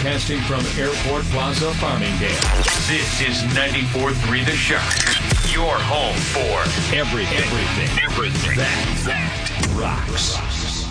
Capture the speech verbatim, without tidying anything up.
Broadcasting from Airport Plaza, Farmingdale. This is ninety-four point three The Shock. Your home for Everything. Everything. Everything. That, that rocks.